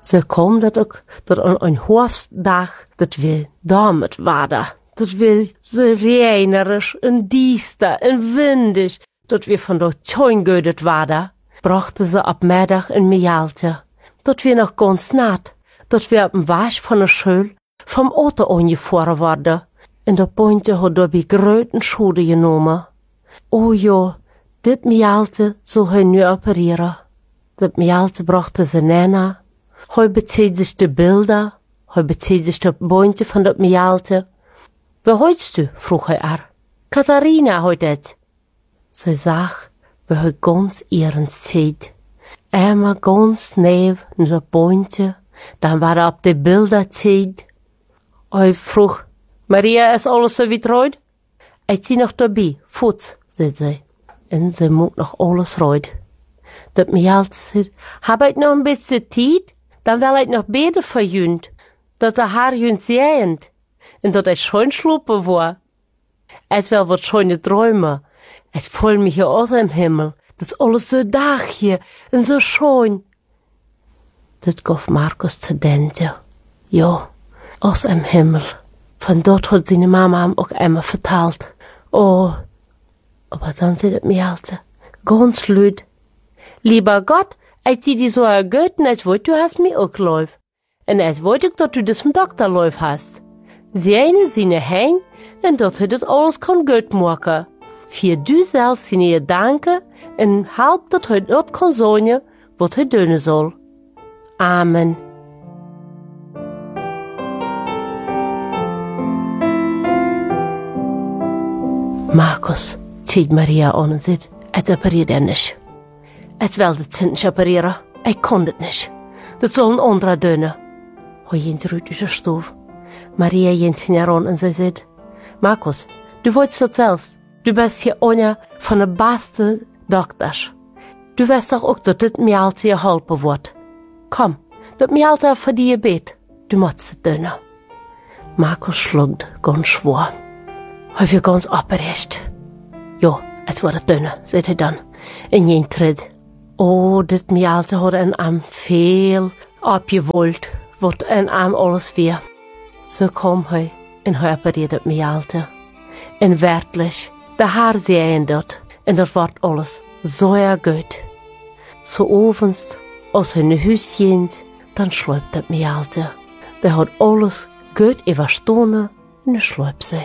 Ze kwam dat ook dat een hoofddag dat we damit waren. Dat we zo reinerisch en diesta en windig, dat we van de tuin geüdet waren, brachten ze op middag in Mialte. Dat we nog ganz nat, dat we op een wasch van de school vom auto ongevoeren worden. En dat pointje had door bij grote schade genomen. O ja, dit Mialte zal hij nu opereren. Dat Mialte brachten ze nena. Hij bezieht sich de Bilder, hij bezieht sich de pointje van dat Mialte. Wie heutst du? Vroeg hij haar. Katharina heut het. Zij zag, wie hij ganz ihrens ziet. Einmal ganz neef naar dat pointje, dan war op de Bilder ziet. Hij vroeg, Maria, is alles zo wit rood? Ik zie nog daarbij, voets, zei zij. En ze moet nog alles rood. Dat Mialte zei, heb ik nog een beetje tijd? Dan wil ik nog beter voor junt. Dat de haar junt zijend. En dat ik schoon slopen war. Es wel wat schöne Träume. Es voll mich hier aus im Himmel. Das alles so dag hier en so schön. Dat gaf Markus te denken. Ja, aus im Himmel. Von dort hat seine Mama ihm auch einmal vertalt. Oh, aber dann sagt es mir halt ganz laut. Lieber Gott, ich zieh die so ergöten, als wollte du hast mir auch läuft. Und als wollte ich, dass du das vom Doktor läuft hast. Seine Hein, en dat hij dat alles kan goed maken. Voor du zelfs zijn gedanken en help dat hij dat kan zeggen wat hij doen zal. Amen. Markus ziet Maria aan en zegt, het opereert er niet. Het wil het niet opereren, ik kon het niet. Dat zal een andere doen. Hij ging eruit uit de stof. Maria ging naar aan en ze zei, Markus, du wolltest dat zelfs. Du bist hier einer von de beste dokters. Du weißt doch auch, dass dit Mialte je helpen wordt. Kom, dat Mialte voor die bet. Du musst het doen. Markus schluckte ganz schwer. Hij werd ganz opgerecht. Ja, het wordt het doen, zei hij dan. En je tritt. Oh, dit Mialte had een arm veel opgewollt, wat een arm alles weer. Zo kwam hij en hij opereerde het Mialte. En werkelijk, de haar zeiden dat. En dat wordt alles zo goed. Zo avonds, als hij naar huis ging, dan slaapt het Mialte. De had alles goed overstonden en dan slaapt zij.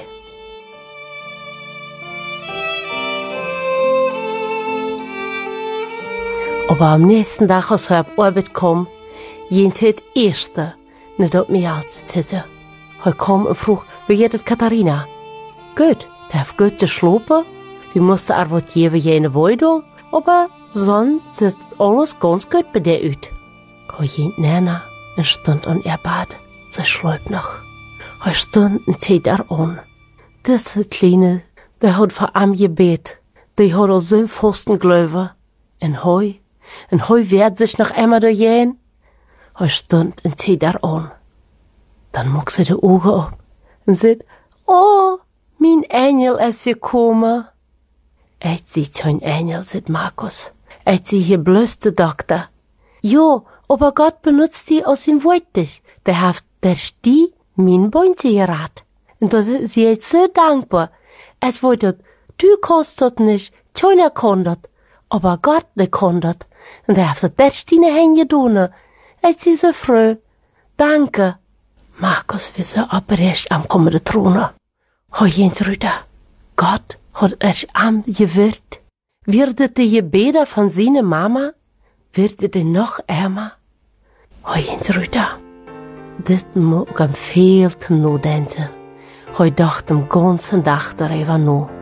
Aber am nächsten Tag, als hij op arbeid kwam, ging hij het eerste naar dat Mialte zitten. Hij kwam en vroeg, wie geht het Katharina? Gut, der heeft gut geschlafen. Wir mussten er wat geven jene woorden, aber sonst sieht alles ganz gut bei der uit. Hij ging näher en stond aan ihr Bad. Ze schläft noch. Hij stond en zieht an. Diese Kleine, der hat vor am gebet. Die hat al so festen Glauben. En hij werd sich noch einmal durchgehen. Hij stond en zieht an. Dann macht sie die Augen op en sagt, oh, mein Engel ist gekommen. Ich sehe kein Engel, sagt Markus. Ich sehe hier bloß den Doktor. Ja, aber Gott benutzt die aus dem Wortig. Der hat die mein Beinte gerat. Und da ist sie jetzt so dankbar. Es wollte, du kannst das nicht, keiner kann das. Aber Gott, der kann das. Und der hat das deine Hände getan. Ich sehe so froh. Danke. Markus wird so abrecht am kommenden Throne. Hij ging rüber. Gott hat erst am gewirrt. Wird die Gebete von seiner Mama? Wird die noch ärmer? Hij ging rüber. Dit moet hem veel te nadenken. Hij dacht den ganzen Tag darüber nach.